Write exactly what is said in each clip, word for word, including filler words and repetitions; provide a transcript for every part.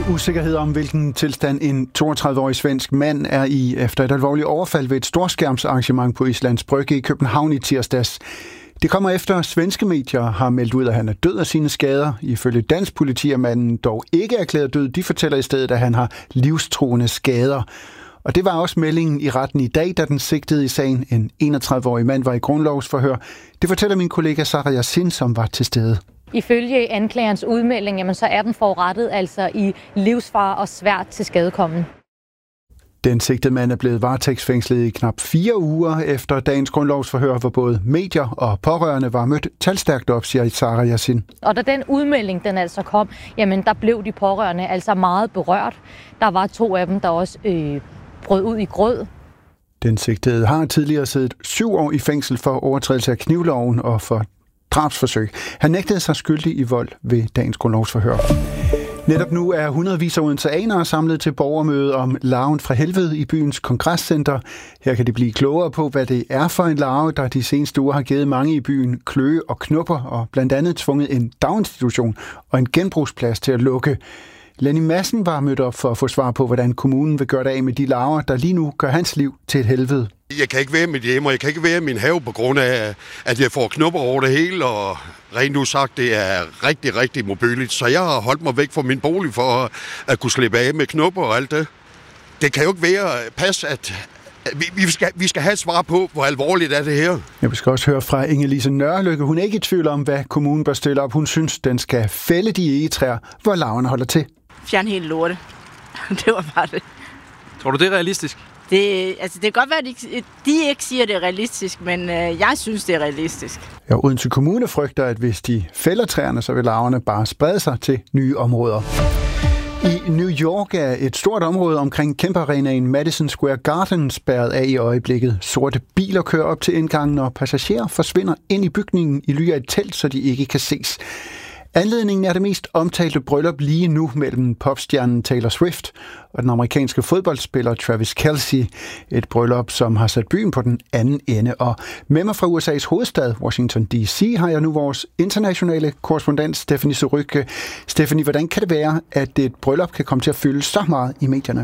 usikkerhed om, hvilken tilstand en toogtredive-årig svensk mand er i efter et alvorligt overfald ved et storskærmsarrangement på Islands Brygge i København i tirsdags. Det kommer efter, at svenske medier har meldt ud, at han er død af sine skader. Ifølge dansk politi er manden dog ikke erklæret død. De fortæller i stedet, at han har livstruende skader. Og det var også meldingen i retten i dag, da den sigtede i sagen. En enogtredive-årig mand var i grundlovsforhør. Det fortæller min kollega Sarah Yassin, som var til stede. Ifølge anklagerens udmelding, jamen, så er den forurettet altså i livsfare og svært til skadekommen. Den sigtede mand er blevet varetægtsfængslet i knap fire uger efter dagens grundlovsforhør, hvor både medier og pårørende var mødt talstærkt op, siger Sarah Yassin. Og da den udmelding den altså kom, jamen der blev de pårørende altså meget berørt. Der var to af dem, der også øh, brød ud i gråd. Den sigtede har tidligere siddet syv år i fængsel for overtrædelse af knivloven og for drabsforsøg. Han nægtede sig skyldig i vold ved dagens grundlovsforhør. Netop nu er hundredvis af odenseanere samlet til borgermøde om larven fra helvede i byens kongresscenter. Her kan de blive klogere på, hvad det er for en larve, der de seneste uger har givet mange i byen kløe og knupper, og blandt andet tvunget en daginstitution og en genbrugsplads til at lukke. Lenny Madsen var mødt op for at få svar på, hvordan kommunen vil gøre det af med de larver, der lige nu gør hans liv til et helvede. Jeg kan ikke være i mit hjem, og jeg kan ikke være i min have på grund af, at jeg får knupper over det hele, og rent usagt, det er rigtig, rigtig mobiligt. Så jeg har holdt mig væk fra min bolig for at kunne slippe af med knupper og alt det. Det kan jo ikke være pas, at vi, vi, skal, vi skal have et svar på, hvor alvorligt er det her. Jeg skal også høre fra Inge-Lise Nørrelykke. Hun er ikke i tvivl om, hvad kommunen bør stille op. Hun synes, den skal fælde de egetræer, hvor larverne holder til. Fjern helt lorte. Det var bare det. Tror du, det er realistisk? Det, altså, det kan godt være, at de, de ikke siger, at det er realistisk, men øh, jeg synes, det er realistisk. Ja, Odense Kommune frygter, at hvis de fælder træerne, så vil larverne bare sprede sig til nye områder. I New York er et stort område omkring kæmpearenaen Madison Square Garden spærret af i øjeblikket. Sorte biler kører op til indgangen, og passagerer forsvinder ind i bygningen i ly af et telt, så de ikke kan ses. Anledningen er det mest omtalte bryllup lige nu mellem popstjernen Taylor Swift og den amerikanske fodboldspiller Travis Kelce. Et bryllup, som har sat byen på den anden ende. Og med mig fra U S A's hovedstad, Washington D C, har jeg nu vores internationale korrespondent Stephanie Surrugue. Stephanie, hvordan kan det være, at et bryllup kan komme til at fylde så meget i medierne?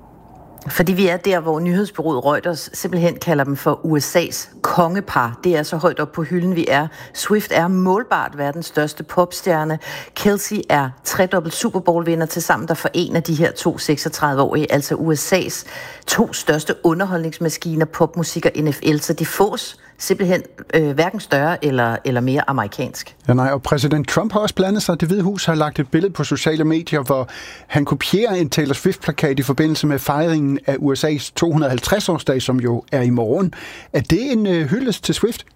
Fordi vi er der, hvor nyhedsbureauet Reuters simpelthen kalder dem for U S A's kongepar. Det er så højt op på hylden, vi er. Swift er målbart verdens største popstjerne. Kelce er tredobbelt Super Bowl-vinder til sammen, der forener de her to seksogtredive-årige, altså U S A's to største underholdningsmaskiner, popmusik og N F L. Så de fås simpelthen øh, hverken større eller, eller mere amerikansk. Ja, nej, og præsident Trump har også blandet sig. Det Hvide Hus har lagt et billede på sociale medier, hvor han kopierer en Taylor Swift-plakat i forbindelse med fejringen af U S A's to hundrede og halvtreds-årsdag, som jo er i morgen. Er det en øh, hyldest til Swift?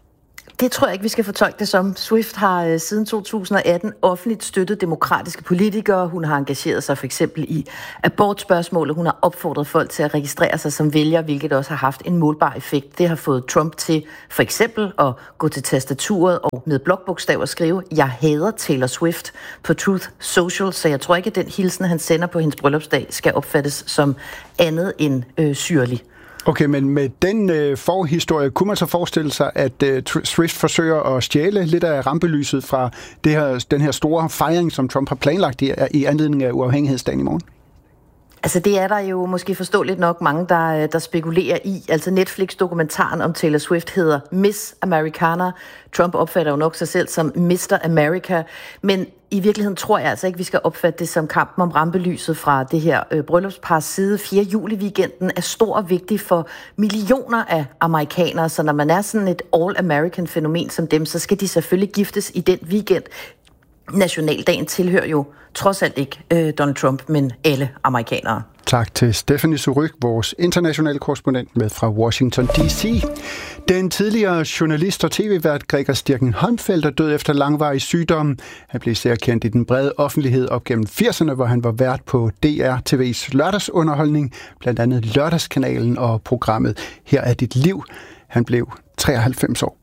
Det tror jeg ikke, vi skal fortolke det som. Swift har øh, siden to tusind og atten offentligt støttet demokratiske politikere. Hun har engageret sig for eksempel i abortspørgsmålet. Hun har opfordret folk til at registrere sig som vælger, hvilket også har haft en målbar effekt. Det har fået Trump til for eksempel at gå til tastaturet og med blokbogstaver skrive, jeg hader Taylor Swift på Truth Social, så jeg tror ikke, at den hilsen, han sender på hendes bryllupsdag, skal opfattes som andet end øh, syrlig. Okay, men med den øh, forhistorie, kunne man så forestille sig, at øh, Swift forsøger at stjæle lidt af rampelyset fra det her, den her store fejring, som Trump har planlagt i, i anledning af uafhængighedsdagen i morgen? Altså det er der jo måske forståeligt nok mange, der, der spekulerer i. Altså Netflix-dokumentaren om Taylor Swift hedder Miss Americana. Trump opfatter jo nok sig selv som mister America, men i virkeligheden tror jeg altså ikke, vi skal opfatte det som kampen om rampelyset fra det her øh, bryllupspars side. fjerde juli-weekenden er stor og vigtig for millioner af amerikanere, så når man er sådan et all-American-fænomen som dem, så skal de selvfølgelig giftes i den weekend. Nationaldagen tilhører jo trods alt ikke øh, Donald Trump, men alle amerikanere. Tak til Stephanie Surrugue, vores internationale korrespondent med fra Washington D C. Den tidligere journalist og tv-vært Gregers Stirking-Holmfeldt er død efter langvarig sygdom. Han blev især kendt i den brede offentlighed op gennem firserne, hvor han var vært på D R T V's lørdagsunderholdning, blandt andet Lørdagskanalen og programmet Her er dit liv. Han blev treoghalvfems år.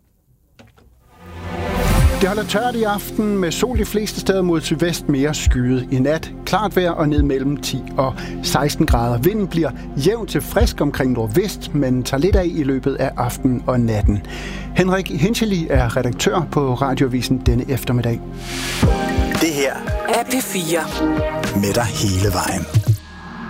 Det holder tørt i aften med sol de fleste steder mod sydvest, mere skyet i nat. Klart vejr og ned mellem ti og seksten grader. Vinden bliver jævn til frisk omkring nordvest, men tager lidt af i løbet af aftenen og natten. Henrik Hinchely er redaktør på Radioavisen denne eftermiddag. Det her her er P fire. Med dig hele vejen.